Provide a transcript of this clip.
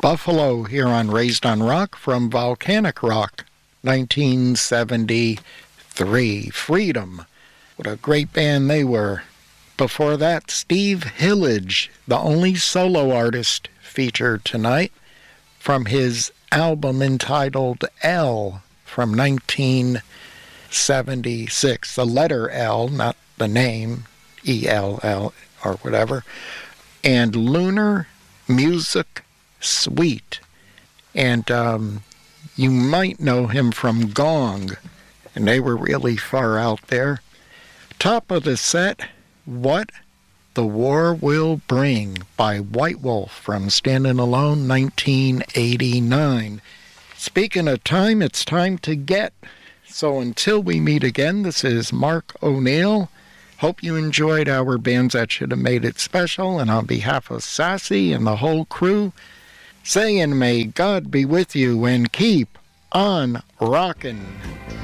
Buffalo here on Raised on Rock from Volcanic Rock, 1973. Freedom. What a great band they were. Before that, Steve Hillage, the only solo artist featured tonight, from his album entitled L from 1976. The letter L, not the name, E-L-L or whatever. And Lunar Music Suite. And you might know him from Gong, and they were really far out there. Top of the set, What the War Will Bring by White Wolf from Standing Alone, 1989. Speaking of time, it's time to get. So until we meet again, this is Mark O'Neill. Hope you enjoyed our Bands That Should Have Made It Special, and on behalf of Sassy and the whole crew, saying may God be with you and keep on rockin'.